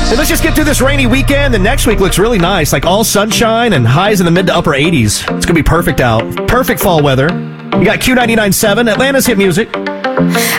Hey, let's just get through this rainy weekend. The next week looks really nice, like all sunshine and highs in the mid to upper 80s. It's going to be perfect out. Perfect fall weather. You got Q99.7, Atlanta's hit music.